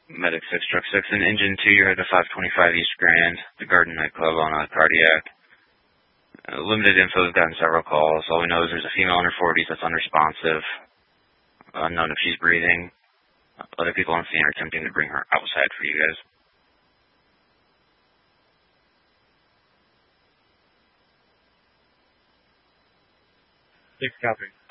Medic 6, Truck 6, and Engine 2, you're at the 525 East Grand, the Garden nightclub on a cardiac. Limited info, we've gotten several calls. All we know is there's a female in her 40s that's unresponsive, unknown if she's breathing. Other people on scene are attempting to bring her outside for you guys. 6 copy.